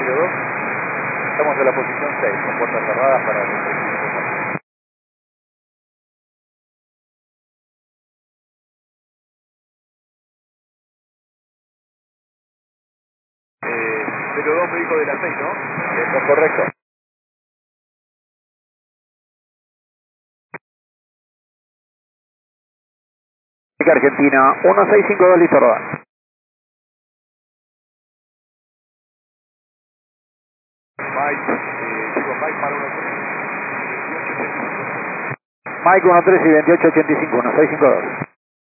02. Estamos en la posición 6, con puertas cerradas para el eh, 02 me dijo de las 6, ¿no? Eso es correcto. Argentina, 1652, listo, rodar. Mike, digo Mike para 13. Mike 13 y 2885, 1652.